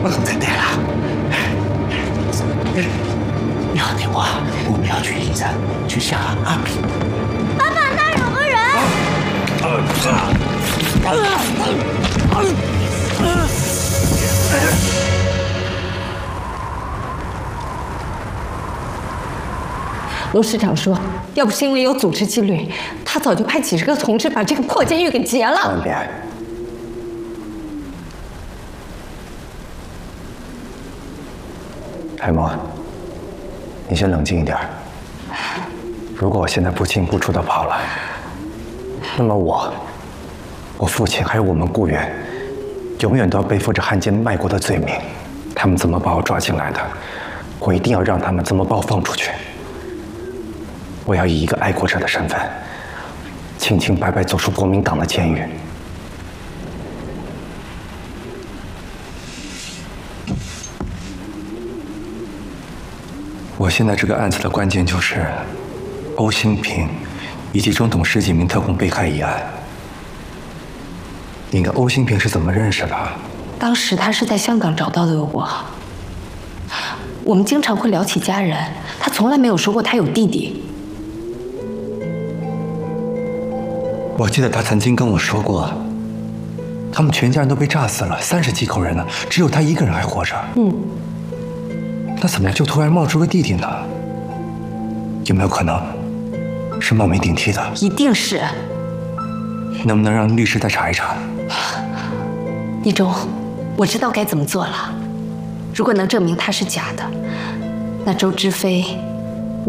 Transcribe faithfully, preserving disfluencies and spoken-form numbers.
不能再待了。要听话，我们要去医院去吓阿平。 爸爸，那儿有个人！ 罗市长说，要不是因为有组织纪律，他早就派几十个同志把这个破监狱给劫了。 万别，海默，你先冷静一点。如果我现在不清不楚的跑了，那么我、我父亲还有我们雇员，永远都要背负着汉奸卖国的罪名。他们怎么把我抓进来的？我一定要让他们怎么把我放出去。我要以一个爱国者的身份，清清白白走出国民党的监狱。我现在这个案子的关键就是欧兴平以及中统十几名特工被害一案。你跟欧兴平是怎么认识的？ 当时他是在香港找到的我，我们经常会聊起家人，他从来没有说过他有弟弟。 我记得他曾经跟我说过，他们全家人都被炸死了，三十几口人呢，只有他一个人还活着。 嗯， 那怎么就突然冒出个弟弟呢？有没有可能是冒名顶替的？ 一定是。 能不能让律师再查一查？ 一中，我知道该怎么做了。如果能证明他是假的，那周知飞